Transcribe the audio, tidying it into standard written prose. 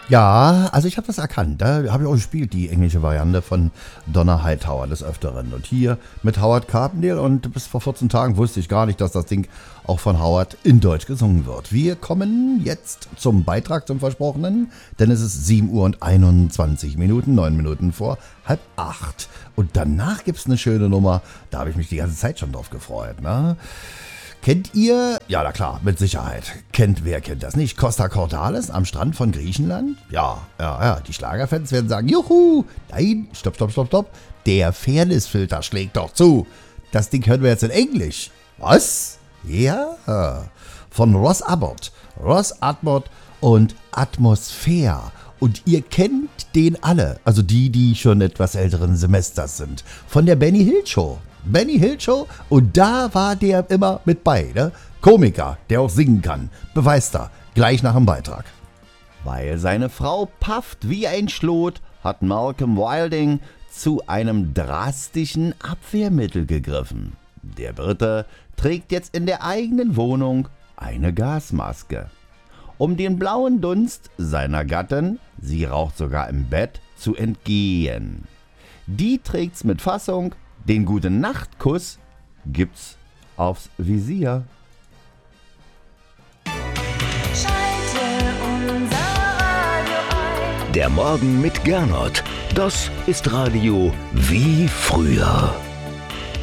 Ja, also ich habe das erkannt. Da habe ich auch gespielt, die englische Variante von Donna Hightower des Öfteren. Und hier mit Howard Carpendale und bis vor 14 Tagen wusste ich gar nicht, dass das Ding auch von Howard in Deutsch gesungen wird. Wir kommen jetzt zum Beitrag, zum Versprochenen, denn es ist 7 Uhr und 21 Minuten, 9 Minuten vor 7:30. Und danach gibt es eine schöne Nummer, da habe ich mich die ganze Zeit schon drauf gefreut, ne? Kennt ihr, ja na klar, mit Sicherheit, wer kennt das nicht, Costa Cordalis am Strand von Griechenland? Ja, die Schlagerfans werden sagen, juhu, nein, stopp, der Fairnessfilter schlägt doch zu. Das Ding hören wir jetzt in Englisch. Was? Ja, von Ross Abbott und Atmosphäre. Und ihr kennt den alle, also die schon etwas älteren Semesters sind, von der Benny Hill Show. Und da war der immer mit bei, ne? Komiker, der auch singen kann. Beweist er, gleich nach dem Beitrag. Weil seine Frau pafft wie ein Schlot, hat Malcolm Wilding zu einem drastischen Abwehrmittel gegriffen. Der Brite trägt jetzt in der eigenen Wohnung eine Gasmaske. Um den blauen Dunst seiner Gattin, sie raucht sogar im Bett, zu entgehen. Die trägt's mit Fassung. Den Gute-Nacht-Kuss gibt's aufs Visier. Schalte unser Radio ein. Der Morgen mit Gernot. Das ist Radio wie früher.